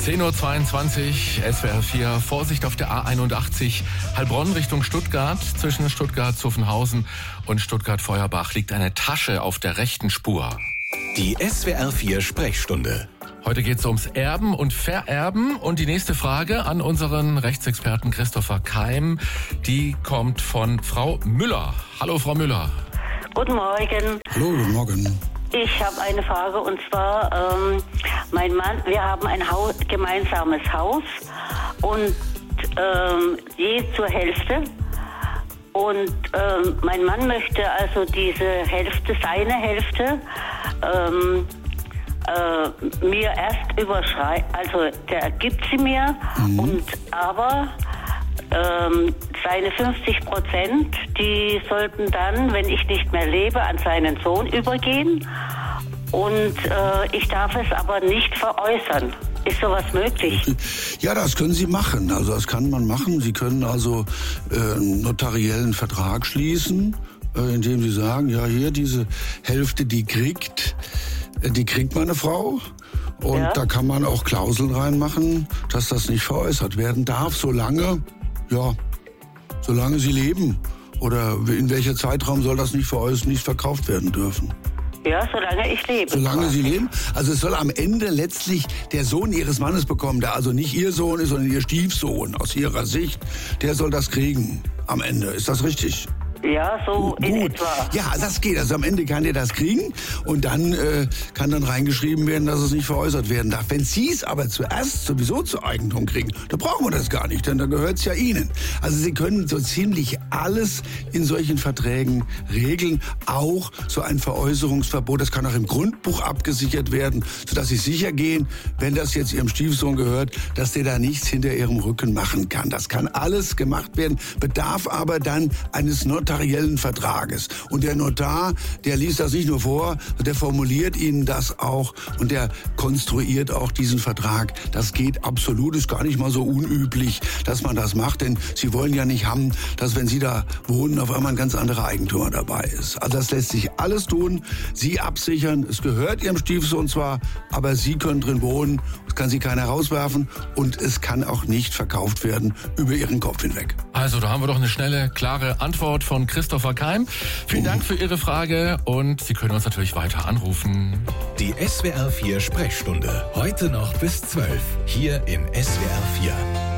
10:22 Uhr, SWR 4. Vorsicht auf der A81 Heilbronn Richtung Stuttgart. Zwischen Stuttgart-Zuffenhausen und Stuttgart-Feuerbach liegt eine Tasche auf der rechten Spur. Die SWR 4 Sprechstunde. Heute geht es ums Erben und Vererben. Und die nächste Frage an unseren Rechtsexperten Christopher Keim, die kommt von Frau Müller. Hallo, Frau Müller. Guten Morgen. Hallo, guten Morgen. Ich habe eine Frage und zwar, mein Mann, wir haben ein gemeinsames Haus und je zur Hälfte. Und mein Mann möchte also diese Hälfte, seine Hälfte, mir erst überschreiten, also der gibt sie mir, und aber seine 50%, die sollten dann, wenn ich nicht mehr lebe, an seinen Sohn übergehen. Und ich darf es aber nicht veräußern. Ist sowas möglich? Ja, das können Sie machen. Also das kann man machen. Sie können also einen notariellen Vertrag schließen, indem Sie sagen, ja, hier diese Hälfte, die kriegt meine Frau. Und ja, da kann man auch Klauseln reinmachen, dass das nicht veräußert werden darf, solange sie leben. Oder in welcher Zeitraum soll das nicht verkauft werden dürfen? Ja, solange ich lebe. Solange Sie leben? Also es soll am Ende letztlich der Sohn Ihres Mannes bekommen, der also nicht Ihr Sohn ist, sondern Ihr Stiefsohn aus Ihrer Sicht. Der soll das kriegen am Ende. Ist das richtig? Ja, so in etwa. Ja, das geht. Also am Ende kann der das kriegen und dann kann dann reingeschrieben werden, dass es nicht veräußert werden darf. Wenn Sie es aber zuerst sowieso zu Eigentum kriegen, dann brauchen wir das gar nicht, denn dann gehört es ja Ihnen. Also Sie können so ziemlich alles in solchen Verträgen regeln, auch so ein Veräußerungsverbot. Das kann auch im Grundbuch abgesichert werden, sodass Sie sicher gehen, wenn das jetzt Ihrem Stiefsohn gehört, dass der da nichts hinter Ihrem Rücken machen kann. Das kann alles gemacht werden, bedarf aber dann eines notariellen Vertrages. Und der Notar, der liest das nicht nur vor, der formuliert Ihnen das auch und der konstruiert auch diesen Vertrag. Das geht absolut, ist gar nicht mal so unüblich, dass man das macht, denn Sie wollen ja nicht haben, dass wenn Sie da wohnen, auf einmal ein ganz anderer Eigentümer dabei ist. Also das lässt sich alles tun, Sie absichern, es gehört Ihrem Stiefsohn zwar, aber Sie können drin wohnen, es kann Sie keiner rauswerfen und es kann auch nicht verkauft werden über Ihren Kopf hinweg. Also da haben wir doch eine schnelle, klare Antwort von Christopher Keim. Vielen Dank für Ihre Frage und Sie können uns natürlich weiter anrufen. Die SWR 4 Sprechstunde. Heute noch bis 12. Hier in SWR 4.